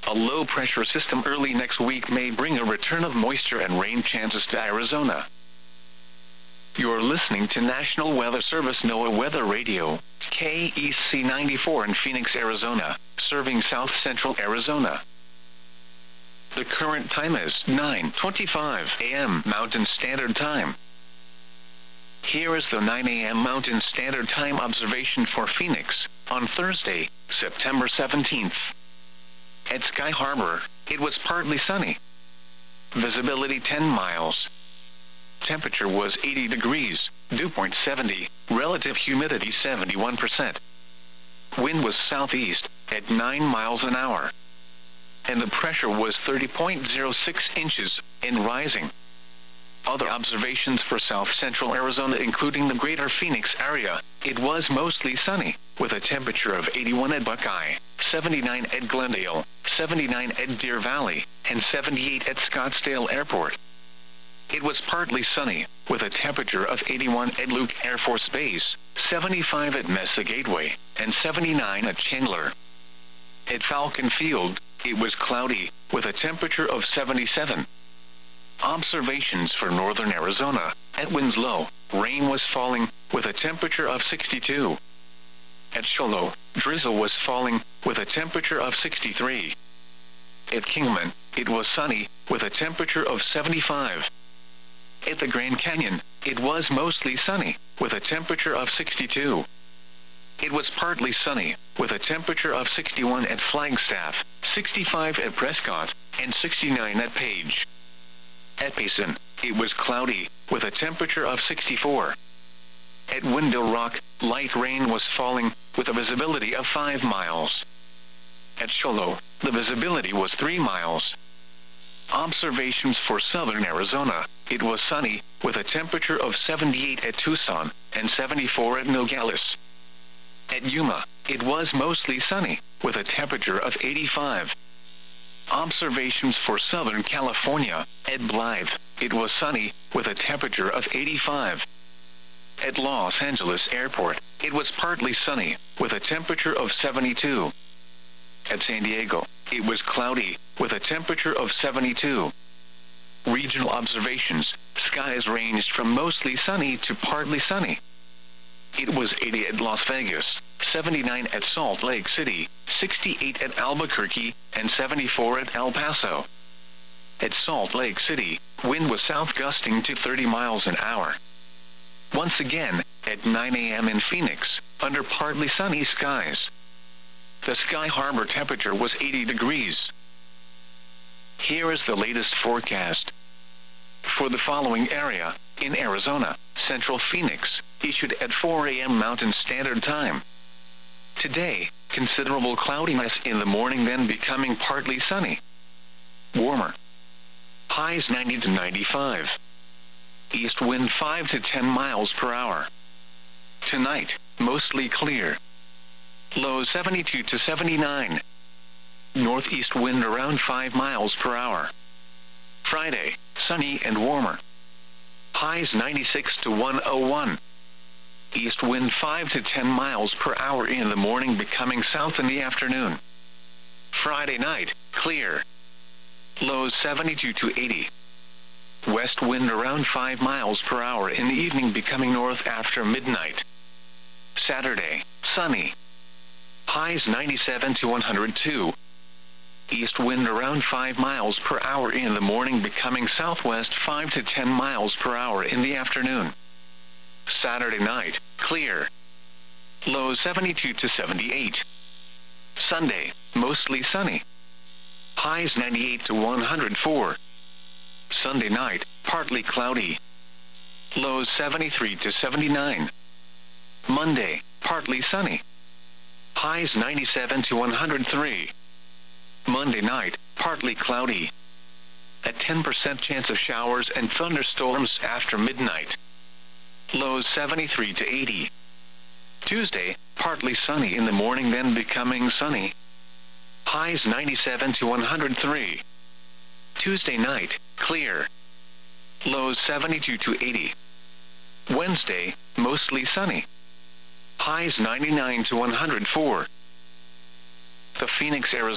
A low-pressure system early next week may bring a return of moisture and rain chances to Arizona. You're listening to National Weather Service NOAA Weather Radio, KEC 94 in Phoenix, Arizona, serving south-central Arizona. The current time is 9:25 a.m. Mountain Standard Time. Here is the 9 a.m. Mountain Standard Time observation for Phoenix, on Thursday, September 17th. At Sky Harbor, it was partly sunny. Visibility 10 miles. Temperature was 80 degrees, dew point 70, relative humidity 71%. Wind was southeast, at 9 miles an hour. And the pressure was 30.06 inches, and rising. Other observations for south-central Arizona including the greater Phoenix area, it was mostly sunny, with a temperature of 81 at Buckeye, 79 at Glendale, 79 at Deer Valley, and 78 at Scottsdale Airport. It was partly sunny, with a temperature of 81 at Luke Air Force Base, 75 at Mesa Gateway, and 79 at Chandler. At Falcon Field, it was cloudy, with a temperature of 77. Observations for northern Arizona, at Winslow, rain was falling, with a temperature of 62. At Shoalo, drizzle was falling, with a temperature of 63. At Kingman, it was sunny, with a temperature of 75. At the Grand Canyon, it was mostly sunny, with a temperature of 62. It was partly sunny, with a temperature of 61 at Flagstaff, 65 at Prescott, and 69 at Page. At Payson, it was cloudy, with a temperature of 64. At Window Rock, light rain was falling, with a visibility of 5 miles. At Shoalo, the visibility was 3 miles. Observations for southern Arizona, it was sunny, with a temperature of 78 at Tucson, and 74 at Nogales. At Yuma, it was mostly sunny, with a temperature of 85. Observations for Southern California, at Blythe, it was sunny, with a temperature of 85. At Los Angeles Airport, it was partly sunny, with a temperature of 72. At San Diego, it was cloudy, with a temperature of 72. Regional observations, skies ranged from mostly sunny to partly sunny. It was 80 at Las Vegas, 79 at Salt Lake City, 68 at Albuquerque, and 74 at El Paso. At Salt Lake City, wind was south gusting to 30 miles an hour. Once again, at 9 a.m. in Phoenix, under partly sunny skies. The Sky Harbor temperature was 80 degrees. Here is the latest forecast. For the following area, in Arizona, Central Phoenix, issued at 4 a.m. Mountain Standard Time. Today, considerable cloudiness in the morning, then becoming partly sunny. Warmer. Highs 90 to 95. East wind 5 to 10 miles per hour. Tonight, mostly clear. Lows 72 to 79. Northeast wind around 5 miles per hour. Friday, sunny and warmer. Highs 96 to 101. East wind 5 to 10 miles per hour in the morning, becoming south in the afternoon. Friday night, clear. Lows 72 to 80. West wind around 5 miles per hour in the evening, becoming north after midnight. Saturday, sunny. Highs 97 to 102. East wind around 5 miles per hour in the morning, becoming southwest 5 to 10 miles per hour in the afternoon. Saturday night, clear. Low 72 to 78. Sunday, mostly sunny. Highs 98 to 104. Sunday night, partly cloudy. Lows 73 to 79. Monday, partly sunny. Highs 97 to 103. Monday night, partly cloudy. A 10% chance of showers and thunderstorms after midnight. Lows 73 to 80. Tuesday, partly sunny in the morning, then becoming sunny. Highs 97 to 103. Tuesday night, clear. Lows 72 to 80. Wednesday, mostly sunny. Highs 99 to 104. The Phoenix, Arizona